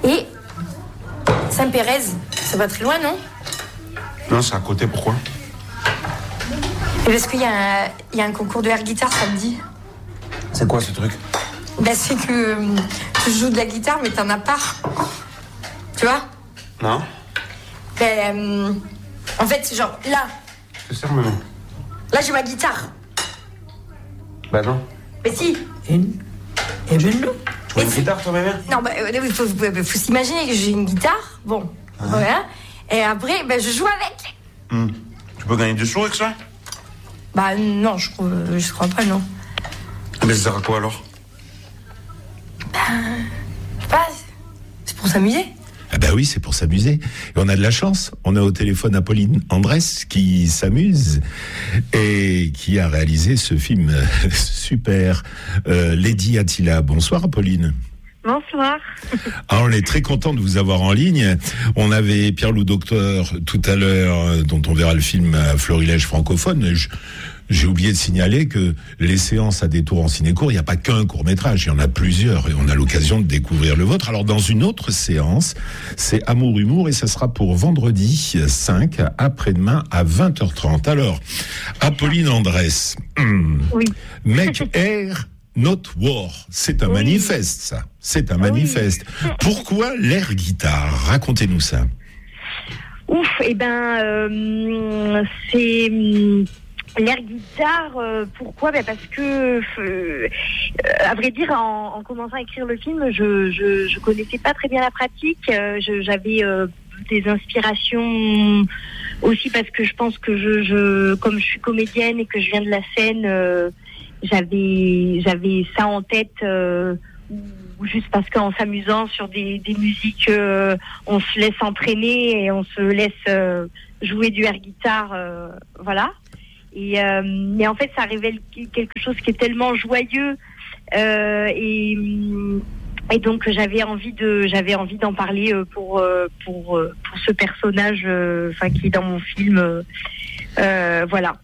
Et Saint-Pérez, c'est pas très loin, non? Non, c'est à côté, pourquoi? Et parce qu'il y a un concours de air guitare samedi. C'est quoi ce truc? C'est que tu joues de la guitare, mais t'en as pas. Tu vois? Non. En fait, c'est genre, là. Je te sers maintenant. Là, j'ai ma guitare. Bah non. Mais si. Et ben non. Tu vois une guitare, toi, ma mère? Non, il faut s'imaginer que j'ai une guitare. Bon, voilà. Et après, je joue avec. Tu peux gagner du sous avec ça? Non, je crois pas, non. Mais ça sert à quoi alors? Je sais pas, c'est pour s'amuser. Ah bah oui, c'est pour s'amuser. Et on a de la chance. On a au téléphone Apolline Andrès qui s'amuse et qui a réalisé ce film super. Lady Attila. Bonsoir Apolline. Bonsoir. Alors, on est très content de vous avoir en ligne. On avait Pierre-Loup Docteur tout à l'heure, dont on verra le film à Florilège francophone. J'ai oublié de signaler que les séances à Détour en ciné-court, il n'y a pas qu'un court-métrage, il y en a plusieurs et on a l'occasion de découvrir le vôtre. Alors, dans une autre séance, c'est Amour Humour et ça sera pour vendredi 5, après-demain à 20h30. Alors, Apolline Andrès. Oui. Make Air Not War. C'est un manifeste, ça. C'est un manifeste. Pourquoi l'air guitare? Racontez-nous ça. Ouf, c'est... L'air guitare, pourquoi? Parce que, à vrai dire, en commençant à écrire le film, je connaissais pas très bien la pratique. J'avais des inspirations aussi parce que je pense que comme je suis comédienne et que je viens de la scène, j'avais ça en tête. Ou juste parce qu'en s'amusant sur des musiques, on se laisse entraîner et on se laisse jouer du air guitare, voilà. Mais en fait, ça révèle quelque chose qui est tellement joyeux et donc j'avais envie d'en parler pour ce personnage, qui est dans mon film. Voilà.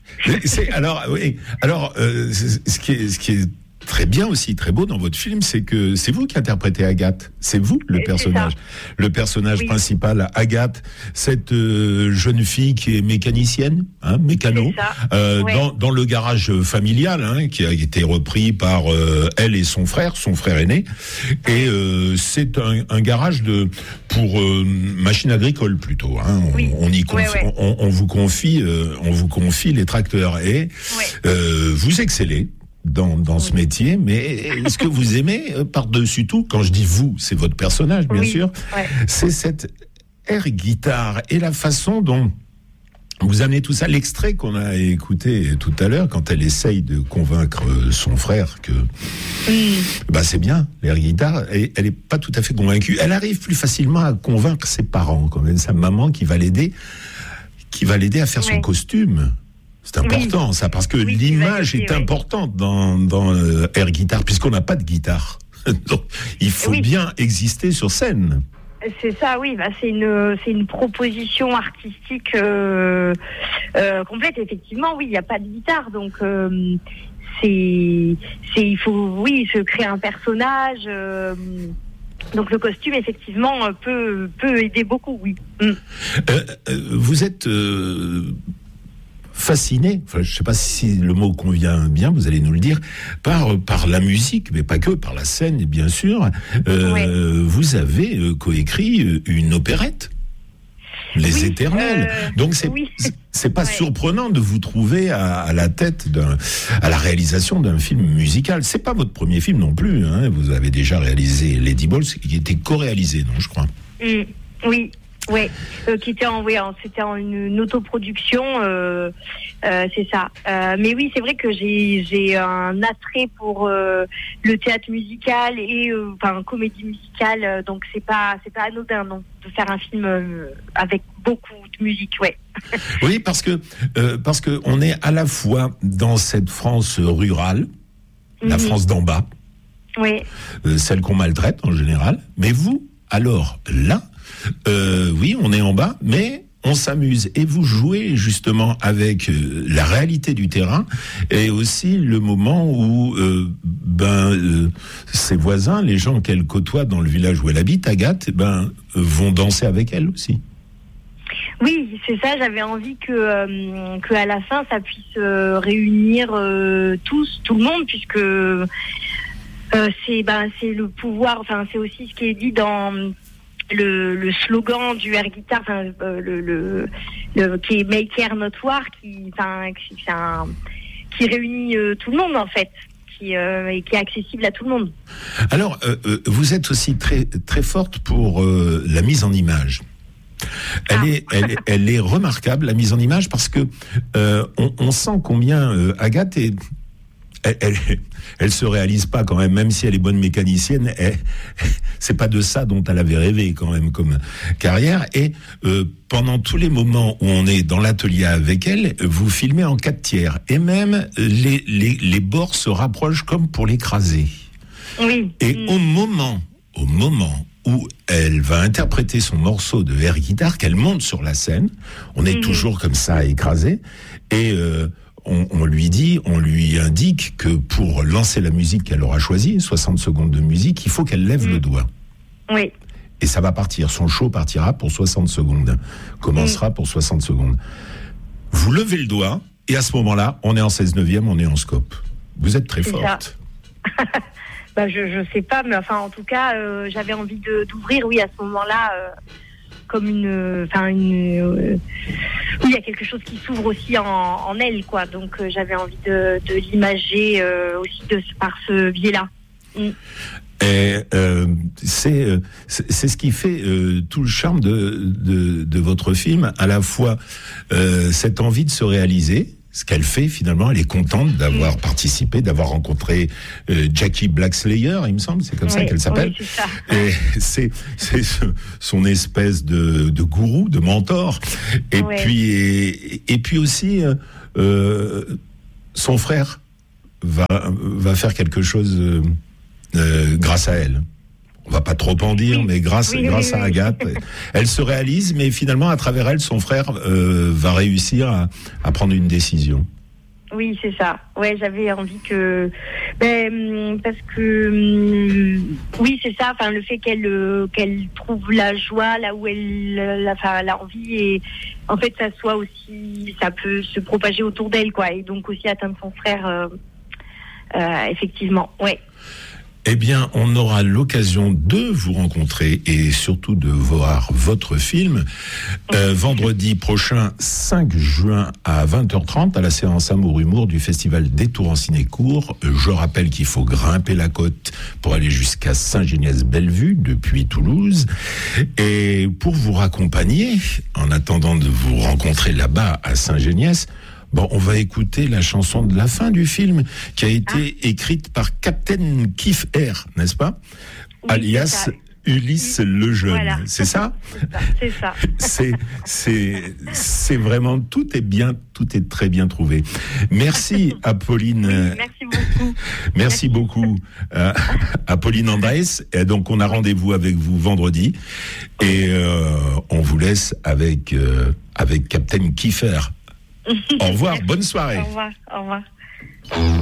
Ce qui est très bien aussi, très beau dans votre film, c'est que c'est vous qui interprétez Agathe. C'est vous le personnage. Le personnage principal, Agathe, cette jeune fille qui est mécanicienne, mécano, dans le garage familial, qui a été repris par elle et son frère aîné. Et c'est un garage pour machines agricoles plutôt. On vous confie les tracteurs et vous excellez dans ce métier, mais est-ce que vous aimez par-dessus tout, quand je dis vous, c'est votre personnage bien sûr, c'est cette air guitare et la façon dont vous amenez tout ça, l'extrait qu'on a écouté tout à l'heure quand elle essaye de convaincre son frère que c'est bien l'air guitare, et elle est pas tout à fait convaincue. Elle arrive plus facilement à convaincre ses parents, quand même, sa maman qui va l'aider à faire son costume. C'est important, ça, parce que l'image est importante dans air guitare, puisqu'on n'a pas de guitare. Donc, il faut bien exister sur scène. C'est ça, oui. C'est une proposition artistique complète. Effectivement, oui, il n'y a pas de guitare, donc il faut se créer un personnage. Donc le costume, effectivement, peut aider beaucoup, oui. Vous êtes fasciné, je ne sais pas si le mot convient bien, vous allez nous le dire, par la musique, mais pas que, par la scène, bien sûr. Vous avez coécrit une opérette, Les Éternels. Donc c'est pas surprenant de vous trouver à la tête à la réalisation d'un film musical. C'est pas votre premier film non plus, Vous avez déjà réalisé Lady Balls, qui était co-réalisé, non, je crois. Oui. Qui était c'était en une autoproduction, c'est ça. Mais oui, c'est vrai que j'ai un attrait pour le théâtre musical et comédie musicale, donc c'est pas anodin, non, de faire un film avec beaucoup de musique, Oui, parce que on est à la fois dans cette France rurale, la France d'en bas, celle qu'on maltraite en général, mais vous, alors là. Oui, on est en bas, mais on s'amuse et vous jouez justement avec la réalité du terrain et aussi le moment où ses voisins, les gens qu'elle côtoie dans le village où elle habite, Agathe, vont danser avec elle aussi. Oui, c'est ça. J'avais envie que à la fin ça puisse réunir tout le monde, puisque c'est le pouvoir. Enfin, c'est aussi ce qui est dit dans le slogan du air guitar, qui est Make Air Not War, qui réunit tout le monde en fait, et qui est accessible à tout le monde. Alors, vous êtes aussi très très forte pour la mise en image. Elle est remarquable, la mise en image, parce que on sent combien Agathe est. Elle se réalise pas quand même si elle est bonne mécanicienne. C'est pas de ça dont elle avait rêvé quand même comme carrière. Et pendant tous les moments où on est dans l'atelier avec elle, vous filmez en 4/3 et même les bords se rapprochent comme pour l'écraser. Oui. Et au moment où elle va interpréter son morceau de air guitare, qu'elle monte sur la scène, on est toujours comme ça écrasé et on lui indique que pour lancer la musique qu'elle aura choisie, 60 secondes de musique, il faut qu'elle lève le doigt. Oui. Et ça va partir. Son show partira pour 60 secondes. Commencera pour 60 secondes. Vous levez le doigt, et à ce moment-là, on est en 16/9, on est en scope. Vous êtes très forte. Je sais pas, mais enfin, en tout cas, j'avais envie d'ouvrir, oui, à ce moment-là, comme il y a quelque chose qui s'ouvre aussi en elle, quoi. Donc, j'avais envie de l'imager aussi par ce biais-là. Et c'est ce qui fait tout le charme de votre film, à la fois cette envie de se réaliser. Ce qu'elle fait finalement, elle est contente d'avoir participé, d'avoir rencontré Jackie Blackslayer, il me semble, c'est comme ça qu'elle s'appelle. Oui, c'est ça. Et c'est son espèce de gourou, de mentor. Et puis aussi son frère va faire quelque chose grâce à elle. On va pas trop en dire, mais grâce à Agathe, elle se réalise, mais finalement, à travers elle, son frère va réussir à prendre une décision. Oui, c'est ça. Ouais, j'avais envie parce que oui, c'est ça. Enfin, le fait qu'elle trouve la joie là où elle a envie, et en fait, ça peut se propager autour d'elle, quoi, et donc aussi atteindre son frère. Effectivement, ouais. Eh bien, on aura l'occasion de vous rencontrer et surtout de voir votre film vendredi prochain, 5 juin à 20h30 à la séance Amour Humour du Festival des Tours en Ciné-Court. Je rappelle qu'il faut grimper la côte pour aller jusqu'à Saint-Géniès-Bellevue depuis Toulouse. Et pour vous raccompagner, en attendant de vous rencontrer là-bas à Saint-Géniès, on va écouter la chanson de la fin du film qui a été écrite par Captain Keith Air, n'est-ce pas? Oui, alias Ulysse le Jeune. Voilà. C'est ça? C'est ça. C'est vraiment, tout est très bien trouvé. Merci Apolline. Oui, merci beaucoup. Merci beaucoup Apolline Andrès. Et donc on a rendez-vous avec vous vendredi et on vous laisse avec Captain Keith Air. Au revoir, bonne soirée. Au revoir.